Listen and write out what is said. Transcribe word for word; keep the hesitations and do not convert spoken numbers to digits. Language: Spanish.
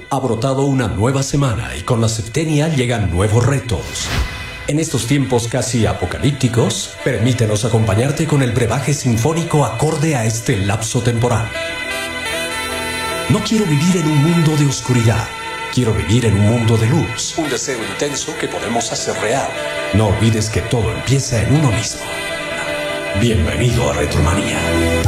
Ha brotado una nueva semana y con la Septenia llegan nuevos retos. En estos tiempos casi apocalípticos, permítenos acompañarte con el brebaje sinfónico acorde a este lapso temporal. No quiero vivir en un mundo de oscuridad. Quiero vivir en un mundo de luz. Un deseo intenso que podemos hacer real. No olvides que todo empieza en uno mismo. Bienvenido a Retromanía.